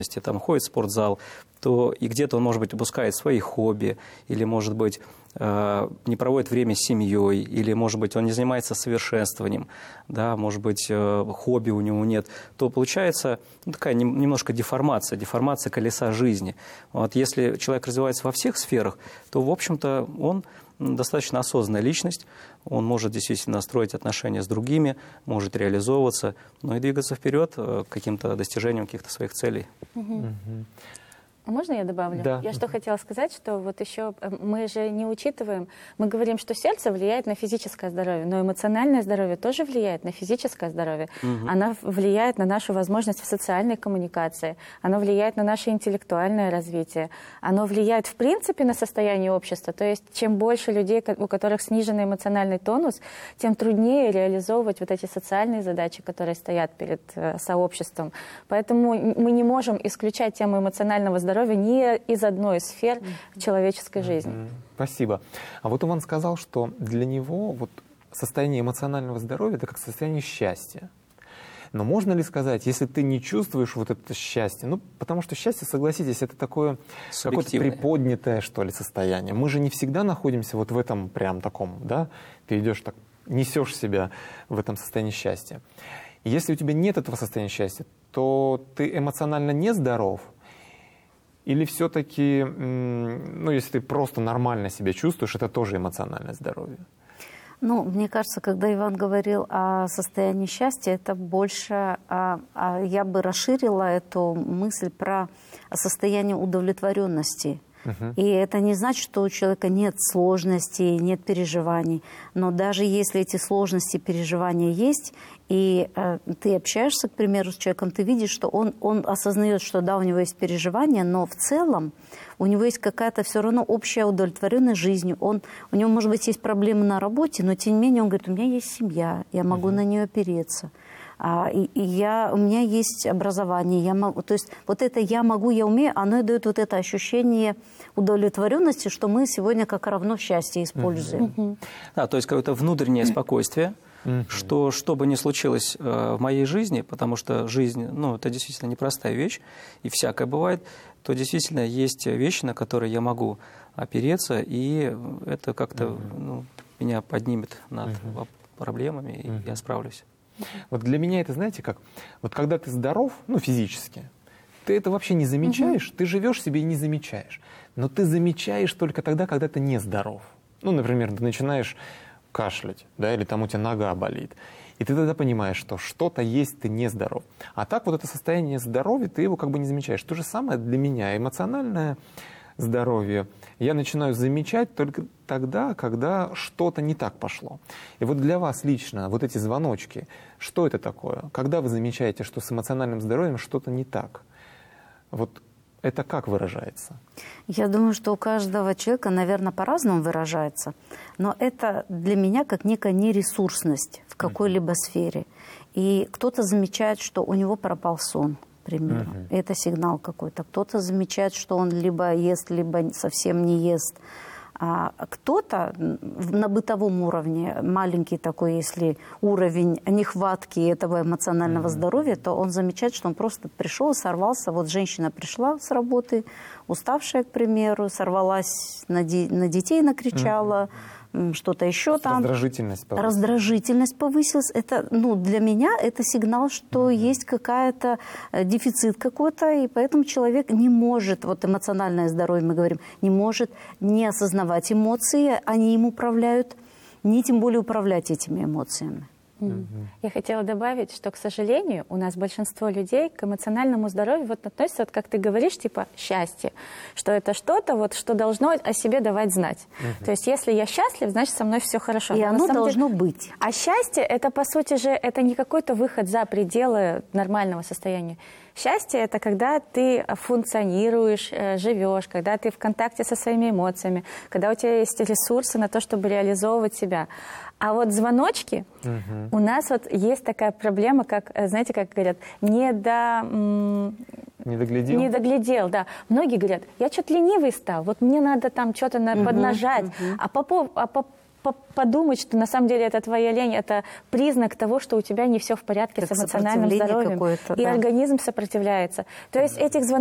там ходит в спортзал, то и где-то он, может быть, упускает свои хобби, или, может быть, не проводит время с семьей, или, может быть, он не занимается совершенствованием, да, может быть, хобби у него нет, то получается такая немножко деформация колеса жизни. Вот если человек развивается во всех сферах, то, в общем-то, он достаточно осознанная личность, он может действительно строить отношения с другими, может реализовываться, но и двигаться вперед к каким-то достижениям каких-то своих целей. Можно я добавлю? Да. Я что хотела сказать, что вот еще мы же не учитываем, мы говорим, что сердце влияет на физическое здоровье, но эмоциональное здоровье тоже влияет на физическое здоровье. Оно влияет на нашу возможность в социальной коммуникации, оно влияет на наше интеллектуальное развитие, оно влияет в принципе на состояние общества. То есть чем больше людей, у которых сниженный эмоциональный тонус, тем труднее реализовывать вот эти социальные задачи, которые стоят перед сообществом. Поэтому мы не можем исключать тему эмоционального здоровья не из одной из сфер человеческой жизни. Спасибо. А вот Иван сказал, что для него вот состояние эмоционального здоровья — это как состояние счастья. Но можно ли сказать, если ты не чувствуешь вот это счастье, ну, потому что счастье, согласитесь, это такое какое-то приподнятое, что ли, состояние. Мы же не всегда находимся вот в этом прям таком, да, ты идешь так, несешь себя в этом состоянии счастья. И если у тебя нет этого состояния счастья, то ты эмоционально нездоров. Или все-таки, ну, если ты просто нормально себя чувствуешь, это тоже эмоциональное здоровье? Ну, мне кажется, когда Иван говорил о состоянии счастья, это больше, я бы расширила эту мысль про состояние удовлетворенности. И это не значит, что у человека нет сложностей, нет переживаний. Но даже если эти сложности, переживания есть, и ты общаешься, к примеру, с человеком, ты видишь, что он осознает, что да, у него есть переживания, но в целом у него есть какая-то все равно общая удовлетворенность жизнью. У него, может быть, есть проблемы на работе, но тем не менее он говорит, у меня есть семья, я могу на нее опереться. У меня есть образование, я могу, то есть вот это я могу, я умею, оно и дает вот это ощущение удовлетворенности, что мы сегодня как равно счастье используем. Да, то есть какое-то внутреннее спокойствие, что бы ни случилось в моей жизни, потому что жизнь, ну, это действительно непростая вещь, и всякое бывает, то действительно есть вещи, на которые я могу опереться, и это как-то меня поднимет над проблемами, и я справлюсь. Вот для меня это, знаете, как, вот когда ты здоров, ну, физически, ты это вообще не замечаешь, ты живешь себе и не замечаешь. Но ты замечаешь только тогда, когда ты нездоров. Ну, например, ты начинаешь кашлять, да, или там у тебя нога болит. И ты тогда понимаешь, что что-то есть, ты нездоров. А так вот это состояние здоровья, ты его как бы не замечаешь. То же самое для меня. Эмоциональное здоровье я начинаю замечать только тогда, когда что-то не так пошло. И вот для вас лично вот эти звоночки, что это такое? Когда вы замечаете, что с эмоциональным здоровьем что-то не так? Вот это как выражается? Я думаю, что у каждого человека, наверное, по-разному выражается. Но это для меня как некая нересурсность в какой-либо сфере. И кто-то замечает, что у него пропал сон, к примеру. Это сигнал какой-то. Кто-то замечает, что он либо ест, либо совсем не ест. А кто-то на бытовом уровне, маленький такой, если уровень нехватки этого эмоционального здоровья, то он замечает, что он просто пришел, сорвался. Вот женщина пришла с работы, уставшая, к примеру, сорвалась на детей, накричала, что-то еще там. Раздражительность повысилась. Это, ну, для меня это сигнал, что есть какая-то дефицит какой-то, и поэтому человек не может, вот эмоциональное здоровье мы говорим, не может не осознавать эмоции, они им управляют, не тем более управлять этими эмоциями. Я хотела добавить, что, к сожалению, у нас большинство людей к эмоциональному здоровью вот относятся, вот как ты говоришь, типа счастье, что это что-то, вот, что должно о себе давать знать. То есть если я счастлив, значит, со мной все хорошо. И оно должно быть. А счастье, это, по сути же, это не какой-то выход за пределы нормального состояния. Счастье – это когда ты функционируешь, живешь, когда ты в контакте со своими эмоциями, когда у тебя есть ресурсы на то, чтобы реализовывать себя. А вот звоночки, у нас вот есть такая проблема, как, знаете, как говорят, не доглядел, да. Многие говорят, я что-то ленивый стал, вот мне надо там что-то поднажать. А подумать, что на самом деле это твоя лень, это признак того, что у тебя не все в порядке Как с эмоциональным здоровьем. И да. организм сопротивляется. То есть этих звонков